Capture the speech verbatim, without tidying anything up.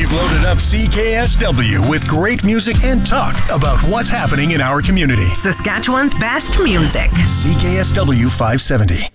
We've loaded up C K S W with great music and talk about what's happening in our community. Saskatchewan's best music. C K S W five seventy.